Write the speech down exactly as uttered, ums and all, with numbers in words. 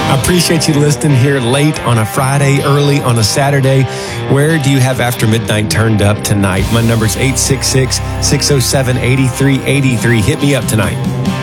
I appreciate you listening here late on a Friday, early on a Saturday. Where do you have After Midnight turned up tonight? My number's eight six six, six oh seven, eight three eight three. Hit me up tonight.